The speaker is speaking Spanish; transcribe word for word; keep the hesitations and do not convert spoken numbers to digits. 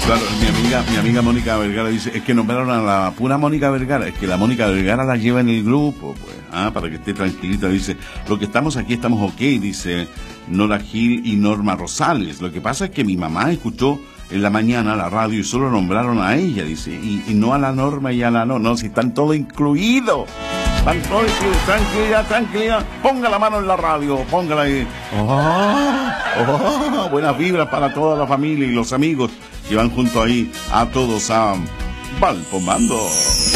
Claro, mi amiga, mi amiga Mónica Vergara dice, es que nombraron a la pura Mónica Vergara, es que la Mónica Vergara la lleva en el grupo, pues, ah, para que esté tranquilita, dice, lo que estamos aquí estamos ok, dice Nora Gil y Norma Rosales, lo que pasa es que mi mamá escuchó en la mañana la radio y solo nombraron a ella, dice, y, y no a la Norma y a la no, no, si están todos incluidos. Están todos incluidos, tranquilidad, tranquilidad, ponga la mano en la radio, póngala ahí. Oh, oh, buenas vibras para toda la familia y los amigos que van junto ahí a todos a Valpomando.